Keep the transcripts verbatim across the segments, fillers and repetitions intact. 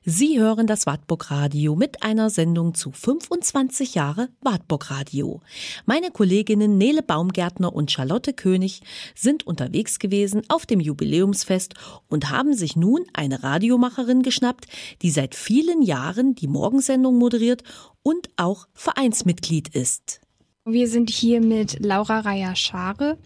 Sie hören das Wartburg Radio mit einer Sendung zu fünfundzwanzig Jahre Wartburg Radio. Meine Kolleginnen Nele Baumgärtner und Charlotte König sind unterwegs gewesen auf dem Jubiläumsfest und haben sich nun eine Radiomacherin geschnappt, die seit vielen Jahren die Morgensendung moderiert und auch Vereinsmitglied ist. Wir sind hier mit Laura Reier-Schare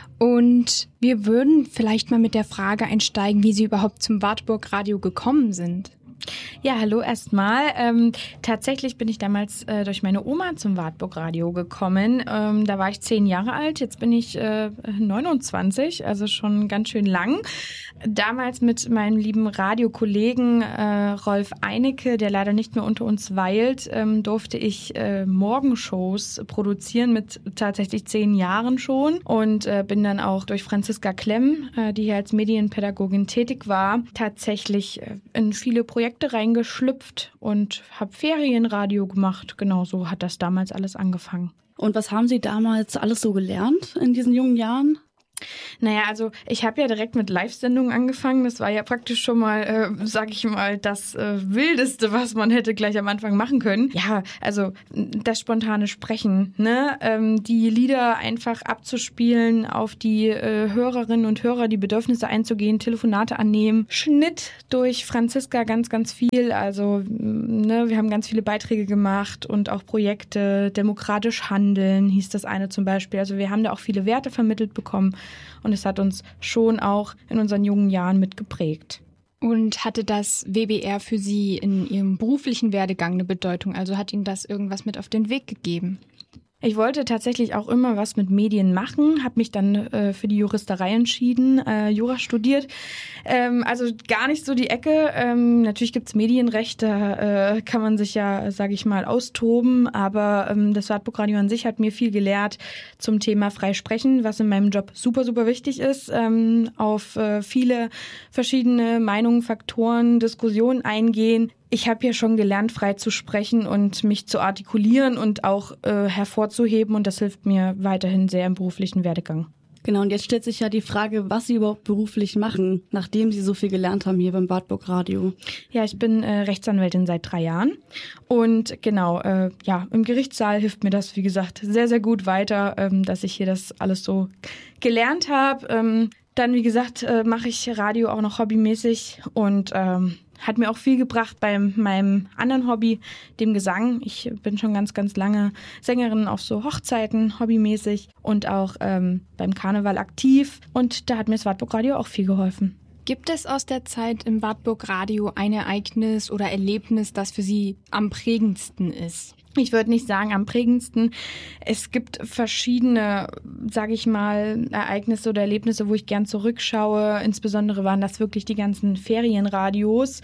und wir würden vielleicht mal mit der Frage einsteigen, wie Sie überhaupt zum Wartburg Radio gekommen sind. Ja, hallo erstmal. Ähm, tatsächlich bin ich damals äh, durch meine Oma zum Wartburg Radio gekommen. Ähm, da war ich zehn Jahre alt, jetzt bin ich äh, neunundzwanzig, also schon ganz schön lang. Damals mit meinem lieben Radiokollegen äh, Rolf Einecke, der leider nicht mehr unter uns weilt, ähm, durfte ich äh, Morgenshows produzieren mit tatsächlich zehn Jahren schon und äh, bin dann auch durch Franziska Klemm, äh, die hier als Medienpädagogin tätig war, tatsächlich äh, in viele Projekte reingeschlüpft und habe Ferienradio gemacht. Genau so hat das damals alles angefangen. Und was haben Sie damals alles so gelernt in diesen jungen Jahren? Naja, also ich habe ja direkt mit Live-Sendungen angefangen. Das war ja praktisch schon mal, äh, sag ich mal, das äh, Wildeste, was man hätte gleich am Anfang machen können. Ja, also das spontane Sprechen, ne? Ähm, die Lieder einfach abzuspielen, auf die äh, Hörerinnen und Hörer die Bedürfnisse einzugehen, Telefonate annehmen. Schnitt durch Franziska ganz, ganz viel. Also ne, wir haben ganz viele Beiträge gemacht und auch Projekte. Demokratisch handeln hieß das eine zum Beispiel. Also wir haben da auch viele Werte vermittelt bekommen. Und es hat uns schon auch in unseren jungen Jahren mitgeprägt. Und hatte das W B R für Sie in Ihrem beruflichen Werdegang eine Bedeutung? Also hat Ihnen das irgendwas mit auf den Weg gegeben? Ich wollte tatsächlich auch immer was mit Medien machen, habe mich dann äh, für die Juristerei entschieden, äh, Jura studiert. Ähm, also gar nicht so die Ecke. Ähm, natürlich gibt's Medienrecht, da äh, kann man sich ja, sage ich mal, austoben. Aber ähm, das Wartburg Radio an sich hat mir viel gelehrt zum Thema Freisprechen, was in meinem Job super, super wichtig ist. Ähm, auf äh, viele verschiedene Meinungen, Faktoren, Diskussionen eingehen. Ich habe ja schon gelernt, frei zu sprechen und mich zu artikulieren und auch äh, hervorzuheben. Und das hilft mir weiterhin sehr im beruflichen Werdegang. Genau, und jetzt stellt sich ja die Frage, was Sie überhaupt beruflich machen, nachdem Sie so viel gelernt haben hier beim Wartburg Radio. Ja, ich bin äh, Rechtsanwältin seit drei Jahren. Und genau, äh, ja, im Gerichtssaal hilft mir das, wie gesagt, sehr, sehr gut weiter, ähm, dass ich hier das alles so gelernt habe. Ähm, dann, wie gesagt, äh, mache ich Radio auch noch hobbymäßig und ähm, hat mir auch viel gebracht bei meinem anderen Hobby, dem Gesang. Ich bin schon ganz, ganz lange Sängerin auf so Hochzeiten, hobbymäßig und auch ähm, beim Karneval aktiv. Und da hat mir das Wartburg Radio auch viel geholfen. Gibt es aus der Zeit im Wartburg Radio ein Ereignis oder Erlebnis, das für Sie am prägendsten ist? Ich würde nicht sagen am prägendsten. Es gibt verschiedene, sage ich mal, Ereignisse oder Erlebnisse, wo ich gern zurückschaue. Insbesondere waren das wirklich die ganzen Ferienradios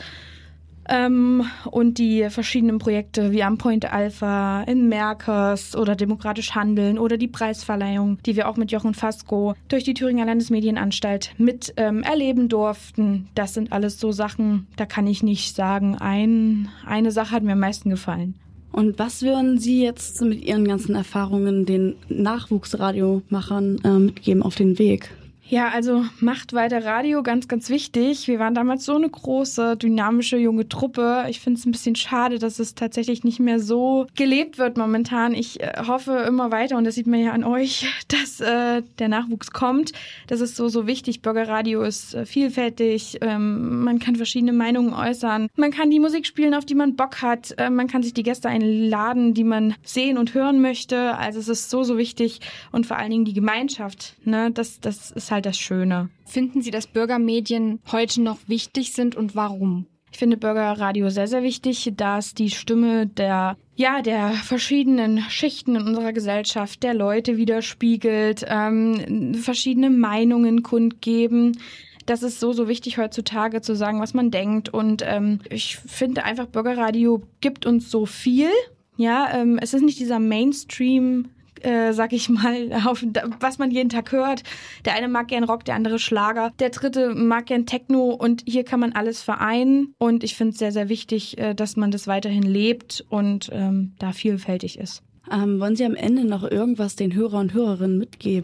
ähm, und die verschiedenen Projekte wie am Point Alpha, in Merkers oder Demokratisch Handeln oder die Preisverleihung, die wir auch mit Jochen Fasko durch die Thüringer Landesmedienanstalt mit ähm, erleben durften. Das sind alles so Sachen, da kann ich nicht sagen, ein, eine Sache hat mir am meisten gefallen. Und was würden Sie jetzt mit Ihren ganzen Erfahrungen den Nachwuchsradiomachern äh, mitgeben auf den Weg? Ja, also macht weiter Radio, ganz, ganz wichtig. Wir waren damals so eine große, dynamische, junge Truppe. Ich finde es ein bisschen schade, dass es tatsächlich nicht mehr so gelebt wird momentan. Ich äh, hoffe immer weiter, und das sieht man ja an euch, dass äh, der Nachwuchs kommt. Das ist so, so wichtig. Bürgerradio ist äh, vielfältig. Ähm, man kann verschiedene Meinungen äußern. Man kann die Musik spielen, auf die man Bock hat. Äh, man kann sich die Gäste einladen, die man sehen und hören möchte. Also es ist so, so wichtig. Und vor allen Dingen die Gemeinschaft, ne? Das, das ist halt das Schöne. Finden Sie, dass Bürgermedien heute noch wichtig sind und warum? Ich finde Bürgerradio sehr, sehr wichtig, da es die Stimme der, ja, der verschiedenen Schichten in unserer Gesellschaft, der Leute widerspiegelt, ähm, verschiedene Meinungen kundgeben. Das ist so, so wichtig heutzutage zu sagen, was man denkt. Und ähm, ich finde einfach, Bürgerradio gibt uns so viel. Ja, ähm, es ist nicht dieser Mainstream, Äh, sag ich mal, auf, was man jeden Tag hört. Der eine mag gern Rock, der andere Schlager, der dritte mag gern Techno und hier kann man alles vereinen und ich finde es sehr, sehr wichtig, äh, dass man das weiterhin lebt und ähm, da vielfältig ist. Ähm, wollen Sie am Ende noch irgendwas den Hörer und Hörerinnen mitgeben?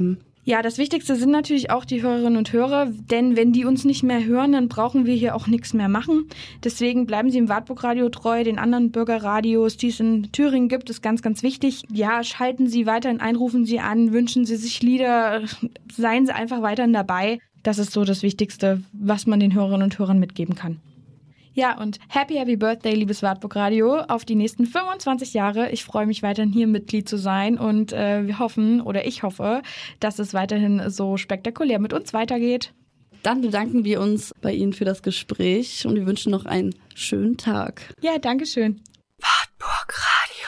Ja, das Wichtigste sind natürlich auch die Hörerinnen und Hörer, denn wenn die uns nicht mehr hören, dann brauchen wir hier auch nichts mehr machen. Deswegen bleiben Sie im Wartburg-Radio treu, den anderen Bürgerradios, die es in Thüringen gibt, ist ganz, ganz wichtig. Ja, schalten Sie weiterhin ein, rufen Sie an, wünschen Sie sich Lieder, seien Sie einfach weiterhin dabei. Das ist so das Wichtigste, was man den Hörerinnen und Hörern mitgeben kann. Ja, und Happy, Happy Birthday, liebes Wartburg-Radio, auf die nächsten fünfundzwanzig Jahre. Ich freue mich weiterhin hier Mitglied zu sein und äh, wir hoffen, oder ich hoffe, dass es weiterhin so spektakulär mit uns weitergeht. Dann bedanken wir uns bei Ihnen für das Gespräch und wir wünschen noch einen schönen Tag. Ja, danke schön. Wartburg-Radio.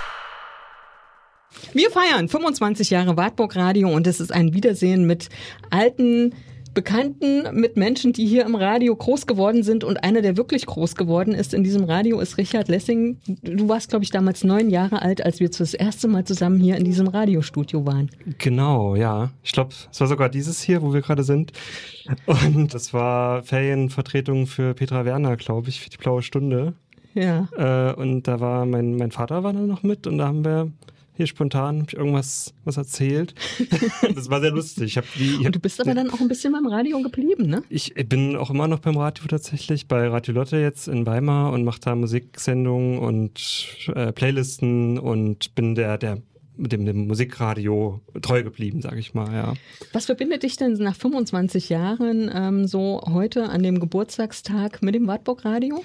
Wir feiern fünfundzwanzig Jahre Wartburg-Radio und es ist ein Wiedersehen mit alten Bekannten, mit Menschen, die hier im Radio groß geworden sind, und einer, der wirklich groß geworden ist in diesem Radio, ist Richard Lessing. Du warst, glaube ich, damals neun Jahre alt, als wir das erste Mal zusammen hier in diesem Radiostudio waren. Genau, ja. Ich glaube, es war sogar dieses hier, wo wir gerade sind. Und das war Ferienvertretung für Petra Werner, glaube ich, für die Blaue Stunde. Ja. Äh, und da war mein, mein Vater war da noch mit und da haben wir hier spontan hab ich irgendwas was erzählt. Das war sehr lustig. Ich hab die, ich Und du bist aber dann auch ein bisschen beim Radio geblieben, ne? Ich bin auch immer noch beim Radio tatsächlich, bei Radio Lotte jetzt in Weimar und mache da Musiksendungen und äh, Playlisten und bin der, der mit dem, dem Musikradio treu geblieben, sag ich mal, ja. Was verbindet dich denn nach fünfundzwanzig Jahren ähm, so heute an dem Geburtstagstag mit dem Wartburg-Radio?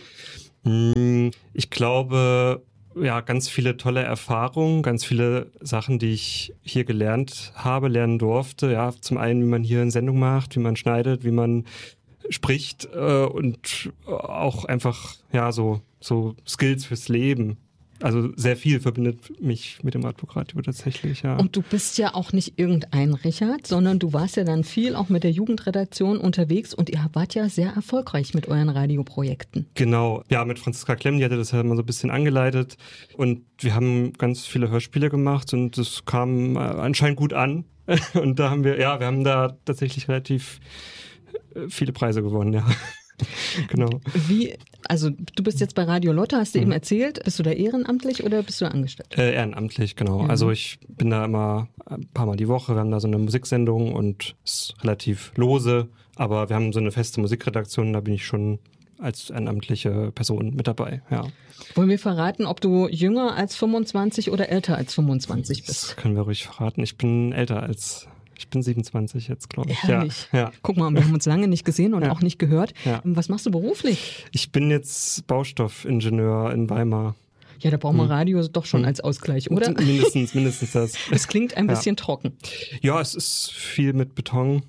Ich glaube, ja, ganz viele tolle Erfahrungen, ganz viele Sachen, die ich hier gelernt habe, lernen durfte. Ja, zum einen, wie man hier eine Sendung macht, wie man schneidet, wie man spricht äh, und auch einfach, ja, so, so Skills fürs Leben. Also sehr viel verbindet mich mit dem Wartburg-Radio tatsächlich, ja. Und du bist ja auch nicht irgendein Richard, sondern du warst ja dann viel auch mit der Jugendredaktion unterwegs und ihr wart ja sehr erfolgreich mit euren Radioprojekten. Genau, ja, mit Franziska Klemm, die hatte das ja mal so ein bisschen angeleitet und wir haben ganz viele Hörspiele gemacht und das kam anscheinend gut an und da haben wir, ja, wir haben da tatsächlich relativ viele Preise gewonnen, ja. Genau. Wie, also du bist jetzt bei Radio Lotte, hast du mhm. eben erzählt. Bist du da ehrenamtlich oder bist du angestellt? Äh, ehrenamtlich, genau. Mhm. Also ich bin da immer ein paar Mal die Woche. Wir haben da so eine Musiksendung und es ist relativ lose, aber wir haben so eine feste Musikredaktion, da bin ich schon als ehrenamtliche Person mit dabei, ja. Wollen wir verraten, ob du jünger als fünfundzwanzig oder älter als fünfundzwanzig bist? Das können wir ruhig verraten. Ich bin älter als... Ich bin siebenundzwanzig jetzt, glaube ich. Herrlich. Ja, ja. Guck mal, wir haben uns lange nicht gesehen und ja. auch nicht gehört. Ja. Was machst du beruflich? Ich bin jetzt Baustoffingenieur in Weimar. Ja, da braucht man hm. Radio doch schon hm. als Ausgleich, oder? Mindestens, mindestens das. Es klingt ein bisschen ja. trocken. Ja, es ist viel mit Beton.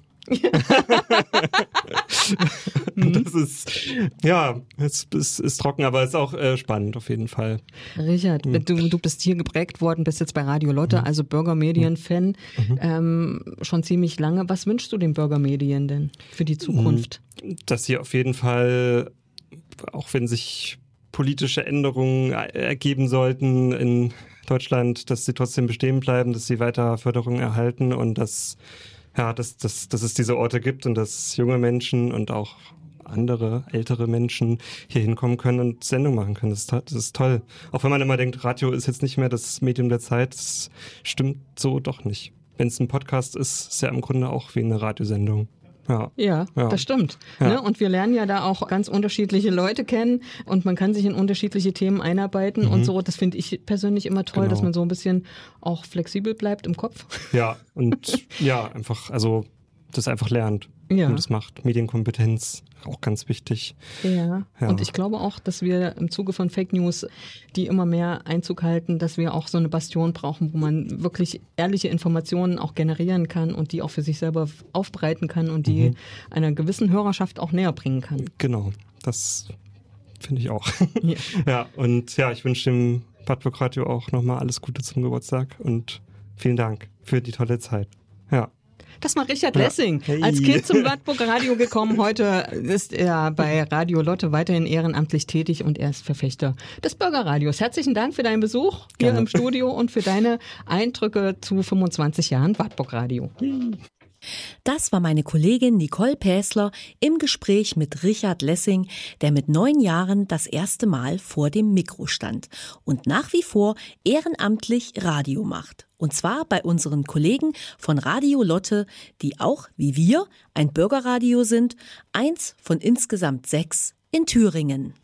Das ist, ja, es ist, ist trocken, aber es ist auch äh, spannend auf jeden Fall. Richard, mhm. du, du bist hier geprägt worden, bist jetzt bei Radio Lotte, mhm. also Bürgermedien-Fan, mhm. ähm, schon ziemlich lange. Was wünschst du den Bürgermedien denn für die Zukunft? Dass sie auf jeden Fall, auch wenn sich politische Änderungen ergeben sollten in Deutschland, dass sie trotzdem bestehen bleiben, dass sie weiter Förderung erhalten und dass Ja, dass, dass, dass es diese Orte gibt und dass junge Menschen und auch andere, ältere Menschen hier hinkommen können und Sendung machen können. Das ist, das ist toll. Auch wenn man immer denkt, Radio ist jetzt nicht mehr das Medium der Zeit, das stimmt so doch nicht. Wenn es ein Podcast ist, ist es ja im Grunde auch wie eine Radiosendung. Ja, ja, ja, das stimmt. Ja. Ne? Und wir lernen ja da auch ganz unterschiedliche Leute kennen und man kann sich in unterschiedliche Themen einarbeiten mhm. und so. Das finde ich persönlich immer toll, genau. dass man so ein bisschen auch flexibel bleibt im Kopf. Ja, und ja, einfach, also das einfach lernt ja. und das macht. Medienkompetenz, auch ganz wichtig. Ja. ja, und ich glaube auch, dass wir im Zuge von Fake News, die immer mehr Einzug halten, dass wir auch so eine Bastion brauchen, wo man wirklich ehrliche Informationen auch generieren kann und die auch für sich selber aufbereiten kann und die mhm. einer gewissen Hörerschaft auch näher bringen kann. Genau, das finde ich auch. Ja, ja und ja, ich wünsche dem Wartburg Radio auch nochmal alles Gute zum Geburtstag und vielen Dank für die tolle Zeit. Ja. Das war Richard Lessing, ja. hey. als Kind zum Wartburg Radio gekommen. Heute ist er bei Radio Lotte weiterhin ehrenamtlich tätig und er ist Verfechter des Bürgerradios. Herzlichen Dank für deinen Besuch hier Gerne. im Studio und für deine Eindrücke zu fünfundzwanzig Jahren Wartburg Radio. Das war meine Kollegin Nicole Päsler im Gespräch mit Richard Lessing, der mit neun Jahren das erste Mal vor dem Mikro stand und nach wie vor ehrenamtlich Radio macht. Und zwar bei unseren Kollegen von Radio Lotte, die auch, wie wir, ein Bürgerradio sind, eins von insgesamt sechs in Thüringen.